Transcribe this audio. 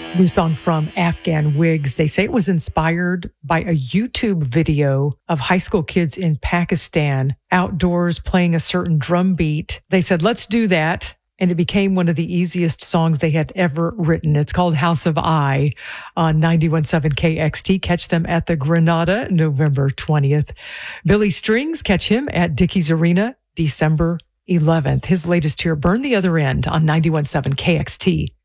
New song from Afghan Wigs. They say it was inspired by a YouTube video of high school kids in Pakistan outdoors playing a certain drum beat. They said, let's do that. And it became one of the easiest songs they had ever written. It's called House of I on 91.7 KXT. Catch them at the Granada, November 20th. Billy Strings, catch him at Dickies Arena, December 11th. His latest here, Burn the Other End on 91.7 KXT.